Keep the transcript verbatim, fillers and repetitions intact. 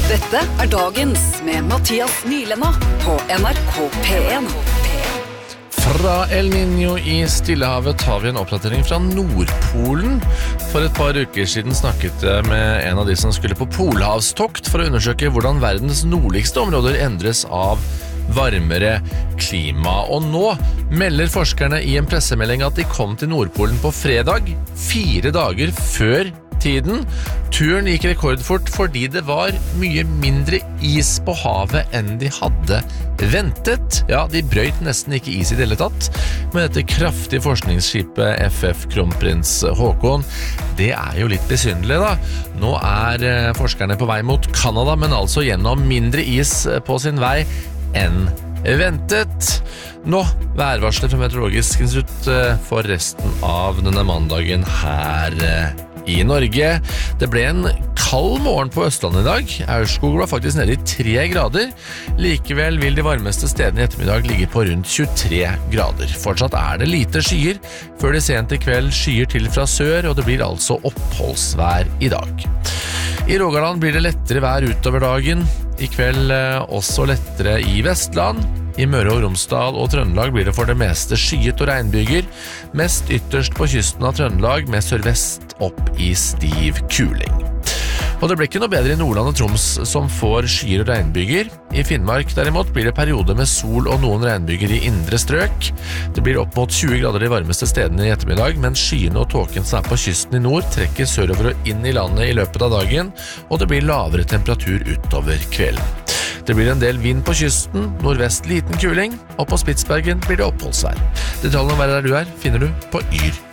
Dette er Dagens med Mathias Nylenda på N R K P en. Fra El Niño i Stillehavet tar vi en oppdatering fra Nordpolen. For et par uker siden snakket jeg med en av de som skulle på polhavstokt for å undersøke hvordan verdens nordligste områder endres av varmere klima. Og nå melder forskerne i en pressemelding at de kom til Nordpolen på fredag, fire dager før tiden. Turen gikk rekordfort fordi det var mye mindre is på havet enn de hadde ventet. Ja, de brøyt nesten ikke is i det hele tatt. Men dette kraftige forskningsskipet F F Kronprins Haakon, det er jo litt besynderlig da. Nå er forskerne på vei mot Kanada, men altså gjennom mindre is på sin vei enn ventet. Nå, værvarslet fra Meteorologisk institutt for resten av denne mandagen her i Norge. Det ble en kald morgen på Østlandet i dag. Aurskog var faktisk nede i tre grader. Likevel vil de varmeste stedene i ettermiddag ligge på rundt tjuetre grader. Fortsatt er det lite skyer, før det sent i kveld skyer til fra sør, og det blir altså oppholdsvær i dag. I Rogaland blir det lettere vær utover dagen. I kveld også lettere i Vestland. I Møre og Romsdal og Trøndelag blir det for det meste skyet og regnbyger, mest ytterst på kysten av Trøndelag med sørvest opp i stiv kuling. Og det blir ikke noe bedre i Nordland og Troms som får skyer og regnbyger. I Finnmark derimot blir det perioder med sol og noen regnbyger i indre strøk. Det blir opp mot tjue grader de varmeste stedene i ettermiddag, mens skyene og tåken som er på kysten i nord trekker sørover og inn i landet i løpet av dagen, og det blir lavere temperatur utover kvelden. Det blir en del vind på kysten, nordvest liten kuling, og på Spitsbergen blir det oppholdsvær. Detaljene om været der du er finner du på yr.